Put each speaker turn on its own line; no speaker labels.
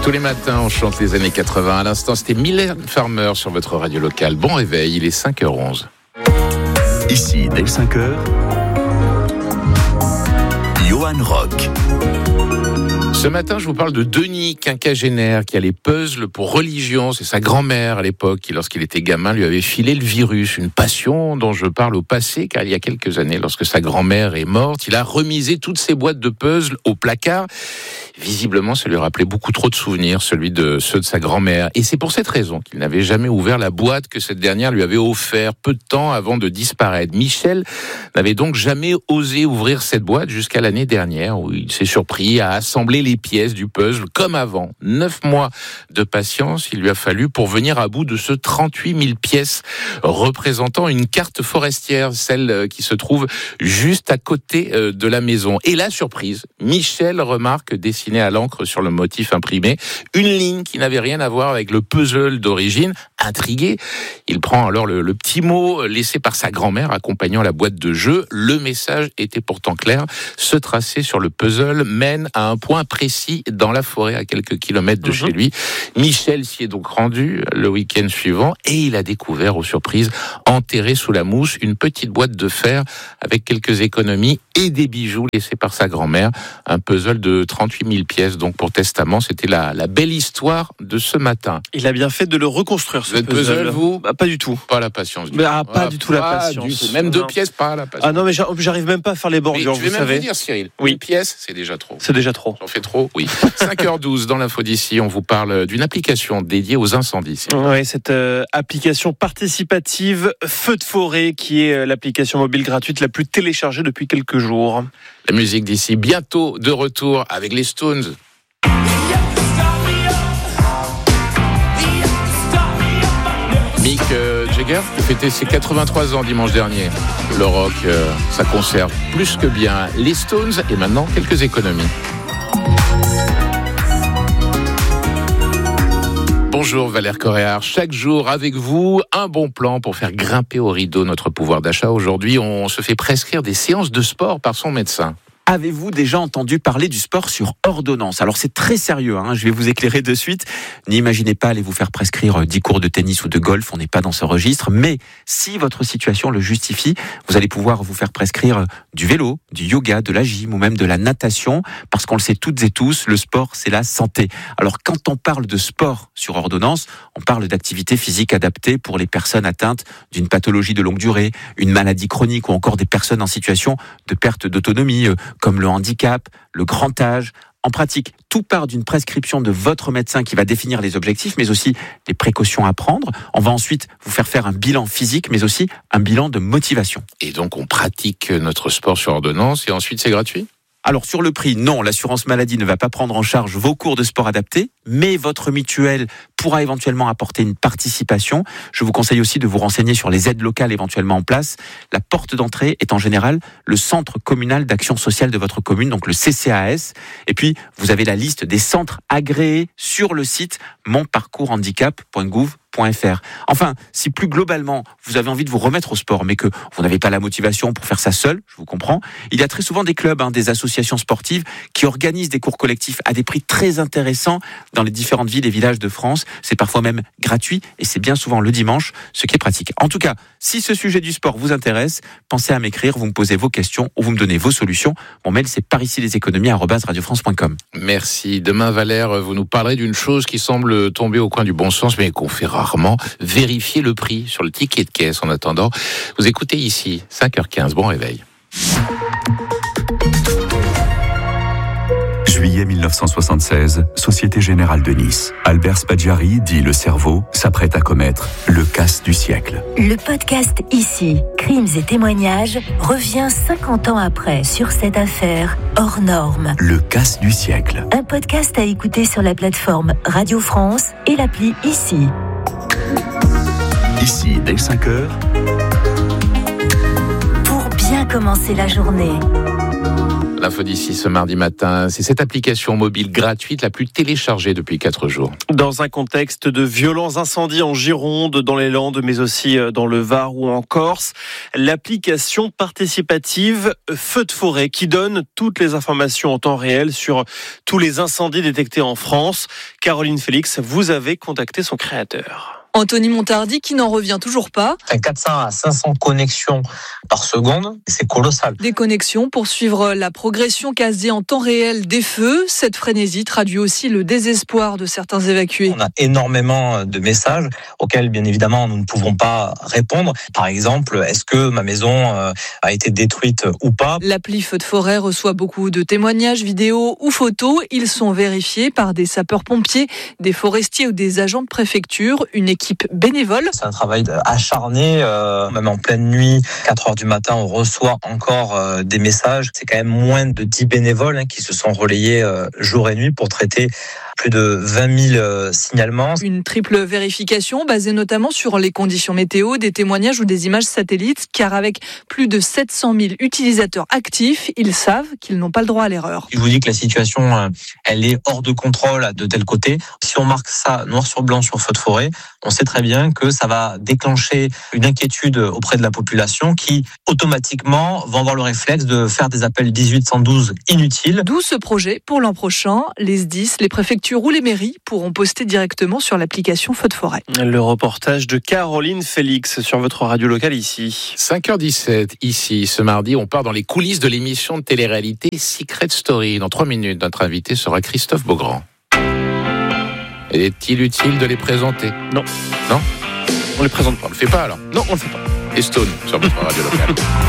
Tous les matins, on chante les années 80. À l'instant, c'était Mylène Farmer sur votre radio locale. Bon réveil, il est 5h11.
Ici, dès 5h, Johan Rock.
Ce matin, je vous parle de Denis, quinquagénaire, qui a les puzzles pour religion. C'est sa grand-mère à l'époque qui, lorsqu'il était gamin, lui avait filé le virus. Une passion dont je parle au passé, car il y a quelques années, lorsque sa grand-mère est morte, il a remisé toutes ses boîtes de puzzles au placard. Visiblement, ça lui rappelait beaucoup trop de souvenirs, ceux de sa grand-mère. Et c'est pour cette raison qu'il n'avait jamais ouvert la boîte que cette dernière lui avait offert peu de temps avant de disparaître. Michel n'avait donc jamais osé ouvrir cette boîte jusqu'à l'année dernière, où il s'est surpris à assembler les pièces du puzzle comme avant. 9 mois de patience, il lui a fallu pour venir à bout de ce 38 000 pièces représentant une carte forestière, celle qui se trouve juste à côté de la maison. Et la surprise, Michel remarque dessiné à l'encre sur le motif imprimé une ligne qui n'avait rien à voir avec le puzzle d'origine. Intrigué, il prend alors le petit mot laissé par sa grand-mère accompagnant la boîte de jeu. Le message était pourtant clair. Ce tracé sur le puzzle mène à un point précis dans la forêt à quelques kilomètres de chez lui. Michel s'y est donc rendu le week-end suivant et il a découvert aux surprises, enterré sous la mousse, une petite boîte de fer avec quelques économies et des bijoux laissés par sa grand-mère. Un puzzle de 38 000 pièces donc pour testament. C'était la belle histoire de ce matin.
Il a bien fait de le reconstruire, ce puzzle.
Vous
pas du tout.
Pas la patience.
Pas du tout la patience.
Même 2 pièces, pas la patience.
Ah non, mais j'arrive même pas à faire les bordures,
je vais
vous
même
savez.
vous dire, Cyril,
Oui.
1 pièce, c'est déjà trop.
C'est déjà trop.
J'en fais trop, oui. 5h12, dans l'info d'ici, on vous parle d'une application dédiée aux incendies.
Oui, cette application participative Feu de forêt, qui est l'application mobile gratuite la plus téléchargée depuis quelques jours.
La musique d'ici, bientôt de retour avec les Stones. Mick Jagger qui fêtait ses 83 ans dimanche dernier. Le rock, ça conserve plus que bien les Stones et maintenant quelques économies. Bonjour Valère Coréard, chaque jour avec vous, un bon plan pour faire grimper au rideau notre pouvoir d'achat. Aujourd'hui, on se fait prescrire des séances de sport par son médecin.
Avez-vous déjà entendu parler du sport sur ordonnance ? Alors c'est très sérieux, je vais vous éclairer de suite. N'imaginez pas aller vous faire prescrire 10 cours de tennis ou de golf, on n'est pas dans ce registre. Mais si votre situation le justifie, vous allez pouvoir vous faire prescrire du vélo, du yoga, de la gym ou même de la natation. Parce qu'on le sait toutes et tous, le sport c'est la santé. Alors quand on parle de sport sur ordonnance, on parle d'activité physique adaptée pour les personnes atteintes d'une pathologie de longue durée, une maladie chronique ou encore des personnes en situation de perte d'autonomie, comme le handicap, le grand âge. En pratique, tout part d'une prescription de votre médecin qui va définir les objectifs, mais aussi les précautions à prendre. On va ensuite vous faire un bilan physique, mais aussi un bilan de motivation.
Et donc, on pratique notre sport sur ordonnance et ensuite, c'est gratuit ?
Alors sur le prix, non, l'assurance maladie ne va pas prendre en charge vos cours de sport adaptés, mais votre mutuelle pourra éventuellement apporter une participation. Je vous conseille aussi de vous renseigner sur les aides locales éventuellement en place. La porte d'entrée est en général le centre communal d'action sociale de votre commune, donc le CCAS. Et puis, vous avez la liste des centres agréés sur le site monparcourshandicap.gouv.fr. Enfin, si plus globalement, vous avez envie de vous remettre au sport, mais que vous n'avez pas la motivation pour faire ça seul, je vous comprends, il y a très souvent des clubs, des associations sportives qui organisent des cours collectifs à des prix très intéressants dans les différentes villes et villages de France. C'est parfois même gratuit et c'est bien souvent le dimanche, ce qui est pratique. En tout cas, si ce sujet du sport vous intéresse, pensez à m'écrire, vous me posez vos questions ou vous me donnez vos solutions. Mon mail, c'est parici-leséconomies@radiofrance.com.
Merci. Demain, Valère, vous nous parlerez d'une chose qui semble tomber au coin du bon sens, mais qu'on fait rarement, vérifier le prix sur le ticket de caisse. En attendant, vous écoutez ici, 5h15, bon réveil.
Juillet 1976, Société Générale de Nice. Albert Spaggiari, dit le cerveau, s'apprête à commettre le casse du siècle.
Le podcast Ici, crimes et témoignages, revient 50 ans après sur cette affaire hors norme.
Le casse du siècle.
Un podcast à écouter sur la plateforme Radio France et l'appli Ici.
Ici, dès 5h.
Pour bien commencer la journée.
L'info d'ici ce mardi matin, c'est cette application mobile gratuite la plus téléchargée depuis 4 jours.
Dans un contexte de violents incendies en Gironde, dans les Landes, mais aussi dans le Var ou en Corse, l'application participative Feux de forêt qui donne toutes les informations en temps réel sur tous les incendies détectés en France. Caroline Félix, vous avez contacté son créateur.
Anthony Montardi qui n'en revient toujours pas.
400 à 500 connexions par seconde, c'est colossal.
Des connexions pour suivre la progression quasi en temps réel des feux. Cette frénésie traduit aussi le désespoir de certains évacués.
On a énormément de messages auxquels, bien évidemment, nous ne pouvons pas répondre. Par exemple, est-ce que ma maison a été détruite ou pas ?
L'appli Feux de forêt reçoit beaucoup de témoignages, vidéos ou photos. Ils sont vérifiés par des sapeurs-pompiers, des forestiers ou des agents de préfecture. Une équipe bénévole.
C'est un travail acharné, même en pleine nuit, 4h du matin, on reçoit encore des messages. C'est quand même moins de 10 bénévoles qui se sont relayés jour et nuit pour traiter plus de 20 000 signalements.
Une triple vérification basée notamment sur les conditions météo, des témoignages ou des images satellites, car avec plus de 700 000 utilisateurs actifs, ils savent qu'ils n'ont pas le droit à l'erreur.
Je vous dis que la situation, elle est hors de contrôle de tel côté. Si on marque ça noir sur blanc sur Feux de forêt, on sait très bien que ça va déclencher une inquiétude auprès de la population qui, automatiquement, vont avoir le réflexe de faire des appels 1812 inutiles.
D'où ce projet pour l'an prochain. Les SDIS, les préfectures ou les mairies pourront poster directement sur l'application Feux de forêt.
Le reportage de Caroline Félix sur votre radio locale ici.
5h17, ici, ce mardi, on part dans les coulisses de l'émission de télé-réalité Secret Story. Dans 3 minutes, notre invité sera Christophe Beaugrand. Est-il utile de les présenter ?
Non.
Non ?
On les présente pas.
On le fait pas alors ?
Non, on le fait pas.
Et Stone sur votre radio locale.